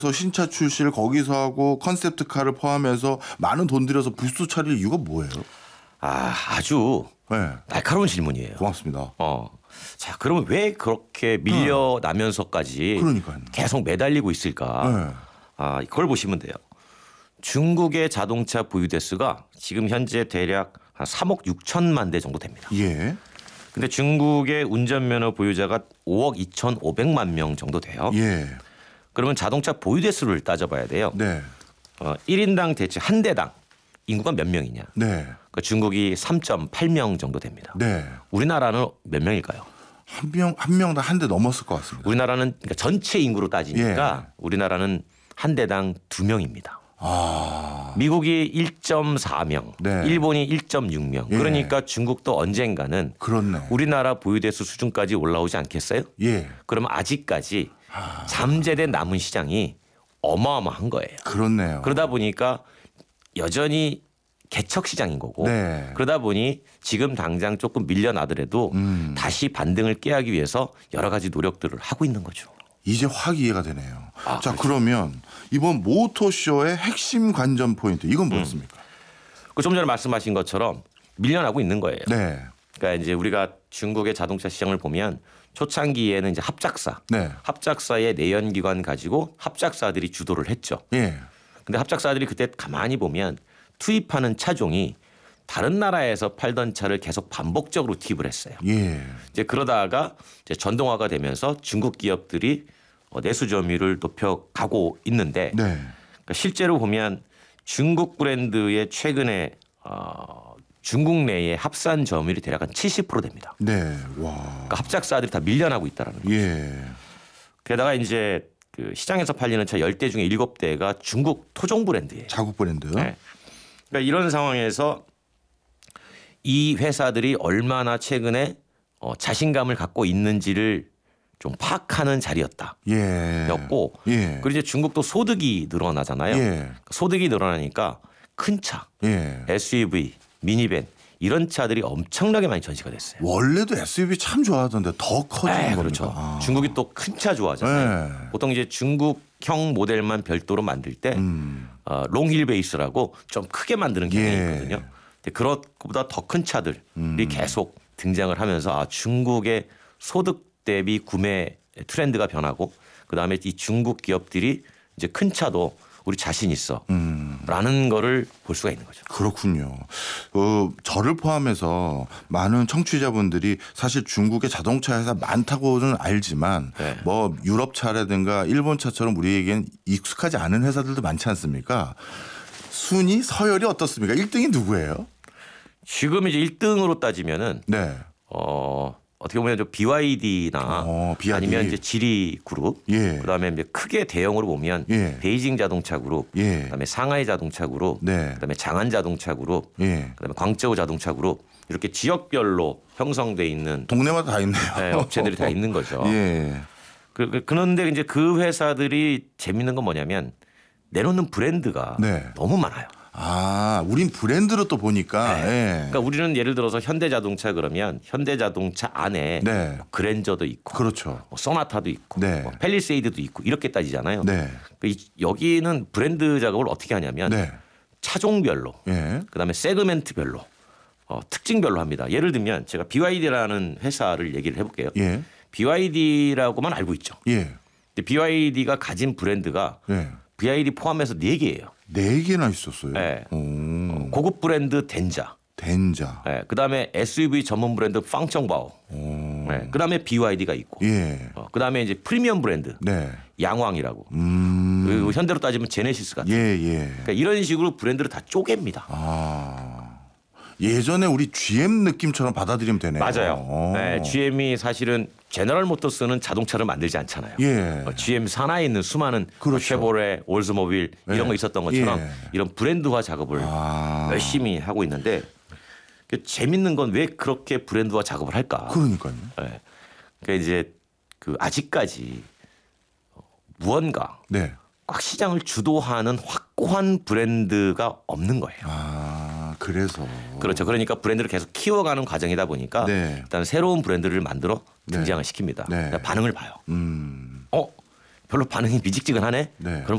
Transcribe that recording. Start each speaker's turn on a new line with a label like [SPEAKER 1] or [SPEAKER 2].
[SPEAKER 1] 신차 출시를 거기서 하고 컨셉트카를 포함해서 많은 돈 들여서 부스 차릴 이유가 뭐예요?
[SPEAKER 2] 아주
[SPEAKER 1] 네.
[SPEAKER 2] 날카로운 질문이에요.
[SPEAKER 1] 고맙습니다.
[SPEAKER 2] 자, 그러면 왜 그렇게 밀려나면서까지
[SPEAKER 1] 그러니까요.
[SPEAKER 2] 계속 매달리고 있을까? 그걸 보시면 돼요. 중국의 자동차 보유 대수가 지금 현재 대략 한 3억 6천만 대 정도 됩니다.
[SPEAKER 1] 예.
[SPEAKER 2] 근데 중국의 운전면허 보유자가 5억 2,500만 명 정도 돼요.
[SPEAKER 1] 예.
[SPEAKER 2] 그러면 자동차 보유 대수를 따져봐야 돼요.
[SPEAKER 1] 네.
[SPEAKER 2] 1인당 대체 한 대당 인구가 몇 명이냐?
[SPEAKER 1] 네.
[SPEAKER 2] 그러니까 중국이 3.8명 정도 됩니다.
[SPEAKER 1] 네.
[SPEAKER 2] 우리나라는 몇 명일까요?
[SPEAKER 1] 한 명당 한 대 넘었을 것 같습니다.
[SPEAKER 2] 우리나라는 그러니까 전체 인구로 따지니까 우리나라는 한 대당 2명입니다. 미국이 1.4명,
[SPEAKER 1] 네.
[SPEAKER 2] 일본이 1.6명. 그러니까 중국도 언젠가는
[SPEAKER 1] 그렇네.
[SPEAKER 2] 우리나라 보유대수 수준까지 올라오지 않겠어요?
[SPEAKER 1] 예.
[SPEAKER 2] 그러면 아직까지 잠재된 남은 시장이 어마어마한 거예요.
[SPEAKER 1] 그렇네요.
[SPEAKER 2] 그러다 보니까 여전히 개척 시장인 거고
[SPEAKER 1] 네.
[SPEAKER 2] 그러다 보니 지금 당장 조금 밀려나더라도 다시 반등을 깨하기 위해서 여러 가지 노력들을 하고 있는 거죠.
[SPEAKER 1] 이제 확 이해가 되네요. 자,
[SPEAKER 2] 그렇죠.
[SPEAKER 1] 그러면 이번 모터쇼의 핵심 관전 포인트 이건 뭐였습니까?
[SPEAKER 2] 좀 전에 말씀하신 것처럼 밀려나고 있는 거예요.
[SPEAKER 1] 네.
[SPEAKER 2] 그러니까 이제 우리가 중국의 자동차 시장을 보면 초창기에는 이제
[SPEAKER 1] 네.
[SPEAKER 2] 합작사의 내연기관 가지고 합작사들이 주도를 했죠.
[SPEAKER 1] 예.
[SPEAKER 2] 근데 합작사들이 그때 가만히 보면 투입하는 차종이 다른 나라에서 팔던 차를 계속 반복적으로 투입을 했어요.
[SPEAKER 1] 예.
[SPEAKER 2] 이제 그러다가 이제 전동화가 되면서 중국 기업들이 내수 점유율을 높여가고 있는데
[SPEAKER 1] 네.
[SPEAKER 2] 그러니까 실제로 보면 중국 브랜드의 최근에 중국 내의 합산 점유율이 대략 한 70% 됩니다.
[SPEAKER 1] 네. 와.
[SPEAKER 2] 그러니까 합작사들이 다 밀려나고 있다라는 거죠.
[SPEAKER 1] 예.
[SPEAKER 2] 게다가 이제 그 시장에서 팔리는 차 10대 중에 7대가 중국 토종 브랜드예요.
[SPEAKER 1] 자국 브랜드.
[SPEAKER 2] 네. 그러니까 이런 상황에서 이 회사들이 얼마나 최근에 자신감을 갖고 있는지를 좀 파악하는 자리였다.
[SPEAKER 1] 예.
[SPEAKER 2] 였고
[SPEAKER 1] 예.
[SPEAKER 2] 그리고 이제 중국도 소득이 늘어나잖아요.
[SPEAKER 1] 예.
[SPEAKER 2] 소득이 늘어나니까 큰 차,
[SPEAKER 1] 예.
[SPEAKER 2] SUV, 미니밴 이런 차들이 엄청나게 많이 전시가 됐어요.
[SPEAKER 1] 원래도 SUV 참 좋아하던데 더 커지는 겁니까?
[SPEAKER 2] 그렇죠. 중국이 또 큰 차 좋아하잖아요.
[SPEAKER 1] 네.
[SPEAKER 2] 보통 이제 중국형 모델만 별도로 만들 때 롱힐 베이스라고 좀 크게 만드는 경향이
[SPEAKER 1] 예.
[SPEAKER 2] 있거든요. 근데 그것보다 더 큰 차들이 계속 등장을 하면서 중국의 소득 대비 구매 트렌드가 변하고 그다음에 이 중국 기업들이 이제 큰 차도 우리 자신 있어라는 거를 볼 수가 있는 거죠.
[SPEAKER 1] 그렇군요. 저를 포함해서 많은 청취자분들이 사실 중국의 자동차 회사 많다고는 알지만
[SPEAKER 2] 네.
[SPEAKER 1] 뭐 유럽 차라든가 일본 차처럼 우리에겐 익숙하지 않은 회사들도 많지 않습니까? 순위 서열이 어떻습니까? 1등이 누구예요?
[SPEAKER 2] 지금 이제 1등으로 따지면은
[SPEAKER 1] 네.
[SPEAKER 2] 어떻게 보면 좀 BYD나
[SPEAKER 1] BYD.
[SPEAKER 2] 아니면 이제 지리 그룹,
[SPEAKER 1] 예.
[SPEAKER 2] 그다음에 이제 크게 대형으로 보면
[SPEAKER 1] 예.
[SPEAKER 2] 베이징 자동차 그룹,
[SPEAKER 1] 예.
[SPEAKER 2] 그다음에 상하이 자동차 그룹,
[SPEAKER 1] 네.
[SPEAKER 2] 그다음에 장안 자동차 그룹,
[SPEAKER 1] 예.
[SPEAKER 2] 그다음에 광저우 자동차 그룹 이렇게 지역별로 형성돼 있는
[SPEAKER 1] 동네마다 다 있네요.
[SPEAKER 2] 업체들이 다 있는 거죠.
[SPEAKER 1] 예.
[SPEAKER 2] 그런데 이제 그 회사들이 재밌는 건 뭐냐면 내놓는 브랜드가
[SPEAKER 1] 네.
[SPEAKER 2] 너무 많아요.
[SPEAKER 1] 우린 브랜드로 또 보니까.
[SPEAKER 2] 네.
[SPEAKER 1] 예.
[SPEAKER 2] 그러니까 우리는 예를 들어서 현대자동차 그러면 현대자동차 안에
[SPEAKER 1] 네.
[SPEAKER 2] 뭐 그랜저도 있고,
[SPEAKER 1] 그렇죠.
[SPEAKER 2] 뭐 소나타도 있고,
[SPEAKER 1] 네.
[SPEAKER 2] 뭐 팰리세이드도 있고 이렇게 따지잖아요.
[SPEAKER 1] 네.
[SPEAKER 2] 여기는 브랜드 작업을 어떻게 하냐면
[SPEAKER 1] 네.
[SPEAKER 2] 차종별로,
[SPEAKER 1] 예.
[SPEAKER 2] 그다음에 세그멘트별로, 특징별로 합니다. 예를 들면 제가 BYD라는 회사를 얘기를 해볼게요.
[SPEAKER 1] 예.
[SPEAKER 2] BYD라고만 알고 있죠.
[SPEAKER 1] 예.
[SPEAKER 2] 근데 BYD가 가진 브랜드가
[SPEAKER 1] 예.
[SPEAKER 2] BYD 포함해서 4개예요.
[SPEAKER 1] 4개나 있었어요.
[SPEAKER 2] 네.
[SPEAKER 1] 오.
[SPEAKER 2] 고급 브랜드 덴자.
[SPEAKER 1] 덴자.
[SPEAKER 2] 네. 그다음에 SUV 전문 브랜드 팡청바오. 네. 그다음에 BYD가 있고.
[SPEAKER 1] 예.
[SPEAKER 2] 그다음에 이제 프리미엄 브랜드
[SPEAKER 1] 네.
[SPEAKER 2] 양왕이라고. 그리고 현대로 따지면 제네시스 같은.
[SPEAKER 1] 예.
[SPEAKER 2] 그러니까 이런 식으로 브랜드를 다 쪼갭니다.
[SPEAKER 1] 예전에 우리 GM 느낌처럼 받아들이면 되네요.
[SPEAKER 2] 맞아요. 네. GM이 사실은 제너럴 모터스는 자동차를 만들지 않잖아요.
[SPEAKER 1] 예.
[SPEAKER 2] GM 산하에 있는 수많은
[SPEAKER 1] 그렇죠.
[SPEAKER 2] 쉐보레, 올즈모빌 이런 거 있었던 것처럼
[SPEAKER 1] 예.
[SPEAKER 2] 이런 브랜드화 작업을 열심히 하고 있는데 재밌는 건 왜 그렇게 브랜드화 작업을 할까?
[SPEAKER 1] 그러니까요.
[SPEAKER 2] 네. 그러니까 이제 아직까지 무언가
[SPEAKER 1] 네.
[SPEAKER 2] 꽉 시장을 주도하는 확고한 브랜드가 없는 거예요.
[SPEAKER 1] 그래서.
[SPEAKER 2] 그렇죠. 그러니까 브랜드를 계속 키워가는 과정이다 보니까
[SPEAKER 1] 네.
[SPEAKER 2] 일단 새로운 브랜드를 만들어
[SPEAKER 1] 네.
[SPEAKER 2] 등장을 시킵니다.
[SPEAKER 1] 네.
[SPEAKER 2] 반응을 봐요. 별로 반응이 미직지근하네.
[SPEAKER 1] 네.
[SPEAKER 2] 그럼